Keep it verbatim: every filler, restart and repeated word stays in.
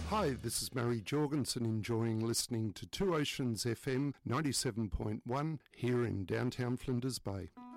Hi, this is Murray Jorgensen, enjoying listening to Two Oceans F M ninety-seven point one here in downtown Flinders Bay.